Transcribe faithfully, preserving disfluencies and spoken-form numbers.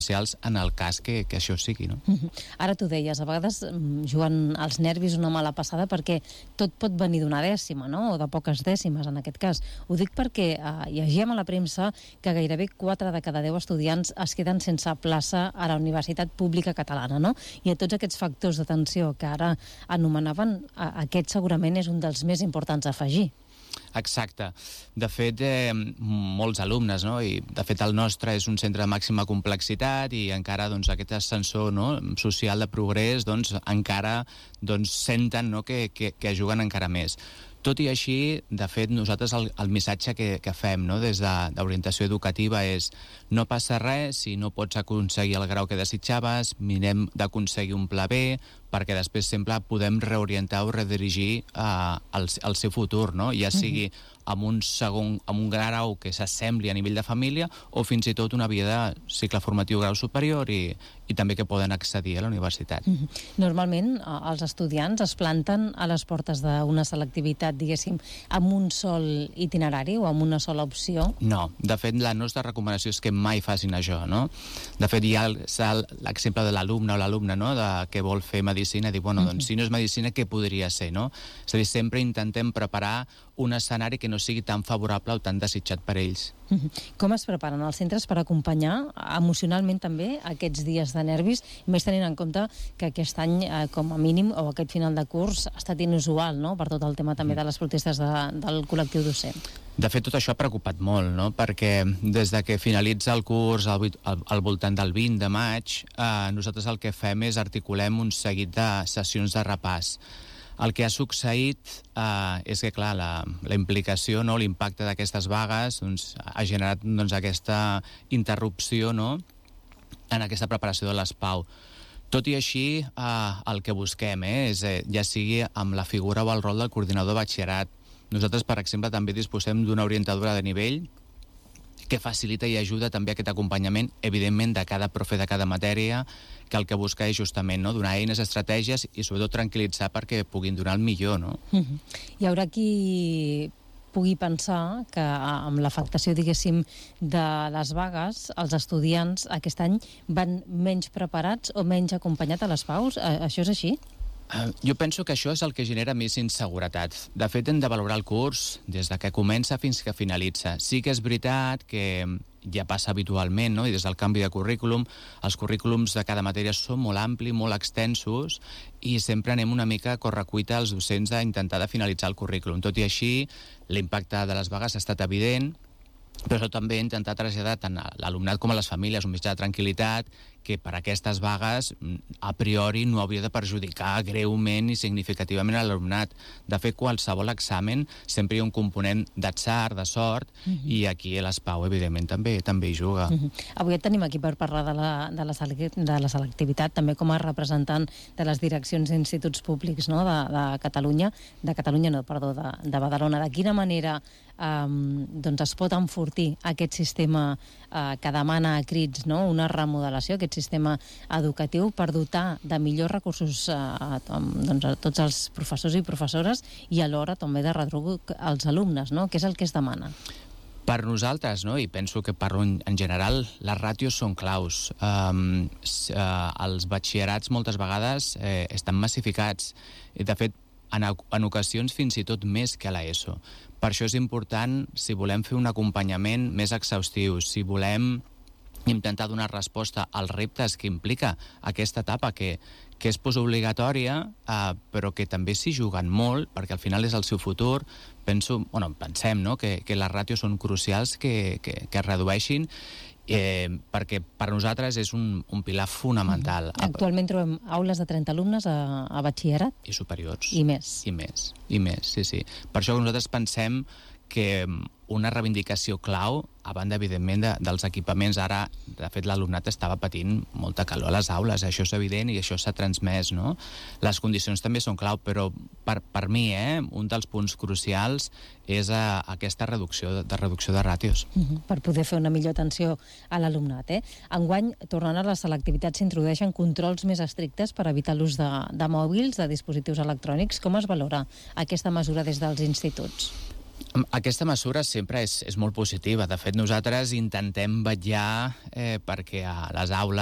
socials en el cas que, que això sigui, no? Uh-huh. Ara tu deies, a vegades juguen els nervis una mala passada perquè tot pot venir d'una dècima, no? O de poques dècimes, en aquest cas. Ho dic perquè eh, llegíem a la premsa que gairebé quatre de cada deu estudiants es queden sense plaça a la Universitat Pública Catalana, no? I a tots aquests factors d'atenció que ara anomenaven, aquest segurament és un dels més importants a afegir. Exacte. De fet, eh, molts alumnes, no? I de fet el nostre és un centre de màxima complexitat i encara doncs, aquest ascensor, no? social de progrés doncs, encara doncs, senten, no? que, que, que juguen encara més. Tot i així, de fet, nosaltres el, el missatge que, que fem no? des d'orientació educativa és no passa res si no pots aconseguir el grau que desitjaves, mirem d'aconseguir un pla B, perquè després sempre podem reorientar o redirigir uh, el, el seu futur, no? ja sigui amb un segon, amb un grau que s'assembli a nivell de família o fins i tot una via de cicle formatiu grau superior i, i també que poden accedir a la universitat. Normalment els estudiants es planten a les portes d'una selectivitat, diguéssim, amb un sol itinerari o amb una sola opció? No, de fet la nostra recomanació és que mai facin això, no? De fet hi ha l'exemple de l'alumne o l'alumne, no? de, que vol fer medicina, dir, bueno, doncs si no és medicina, què podria ser, no? És a dir, sempre intentem preparar un escenari que no sigui tan favorable o tan desitjat per ells. Com es preparen els centres per acompanyar emocionalment també aquests dies de nervis, més tenint en compte que aquest any, eh, com a mínim, o aquest final de curs, ha estat inusual, no?, per tot el tema també de les protestes de, del col·lectiu docent. De fet, tot això ha preocupat molt, no?, perquè des de que finalitza el curs al, al, al voltant del vint de maig, eh, nosaltres el que fem és articulem un seguit de sessions de repàs. El que ha succeït eh, és que, clar, la, la implicació, no, l'impacte d'aquestes vagues doncs, ha generat doncs, aquesta interrupció, no?, en aquesta preparació de les P A U. Tot i així, eh, el que busquem eh, és, eh, ja sigui amb la figura o el rol del coordinador de batxillerat. Nosaltres, per exemple, també disposem d'una orientadora de nivell que facilita i ajuda també aquest acompanyament, evidentment, de cada profe de cada matèria, que el que busca és justament no, donar eines, estratègies i sobretot tranquil·litzar perquè puguin donar el millor, no? Uh-huh. Hi haurà qui pugui pensar que amb l'afectació, diguéssim, de les vagues, els estudiants aquest any van menys preparats o menys acompanyats a les P A Us. Això és així? Uh, jo penso que això és el que genera més inseguretat. De fet, hem de valorar el curs des de que comença fins que finalitza. Sí que és veritat que ja passa habitualment, no?, i des del canvi de currículum, els currículums de cada matèria són molt amplis, molt extensos, i sempre anem una mica a correcuita als docents a intentar de finalitzar el currículum. Tot i així, l'impacte de les vagues ha estat evident, però això també intentar traslladar tant a l'alumnat com a les famílies un mitjà de tranquil·litat que per aquestes vagues a priori no hauria de perjudicar greument i significativament a l'alumnat. De fet, qualsevol examen sempre hi ha un component d'atzar, de sort, uh-huh. i aquí a les P A U evidentment també també hi juga. Uh-huh. Avui et tenim aquí per parlar de la, de la, de la selectivitat, també com a representant de les direccions d'instituts públics, no?, de, de Catalunya, de Catalunya no, perdó, de, de Badalona. De quina manera um, doncs es pot enfortir aquest sistema uh, que demana a crits, no?, una remodelació, aquest sistema educatiu per dotar de millors recursos a, a, doncs a tots els professors i professores i alhora també de redruc als alumnes, no?, què és el que es demana? Per nosaltres, no?, i penso que parlo en, en general, les ràtios són claus. Um, uh, els batxillerats moltes vegades eh, estan massificats. De fet, en, en ocasions fins i tot més que a l'ESO. Per això és important, si volem fer un acompanyament més exhaustiu, si volem intentar donar resposta als reptes que implica aquesta etapa que, que és postobligatòria, eh, però que també s'hi juguen molt, perquè al final és el seu futur. Penso, bueno, pensem no? que, que les ràtios són crucials que, que, que es redueixin, eh, perquè per nosaltres és un, un pilar fonamental. Actualment trobem aules de trenta alumnes a, a batxillerat? I superiors. I més. I més, i més, sí, sí. Per això nosaltres pensem que una reivindicació clau, a banda, evidentment, de, dels equipaments. Ara, de fet, l'alumnat estava patint molta calor a les aules, això és evident i això s'ha transmès, no? Les condicions també són clau, però per, per mi, eh, un dels punts crucials és a, aquesta reducció de, de reducció de ràtios. Uh-huh. Per poder fer una millor atenció a l'alumnat, eh? Enguany, tornant a la selectivitat, s'introdueixen controls més estrictes per evitar l'ús de, de mòbils, de dispositius electrònics. Com es valora aquesta mesura des dels instituts? Aquesta mesura sempre és, és molt positiva. De fet, nosaltres intentem vetllar eh, perquè a les aules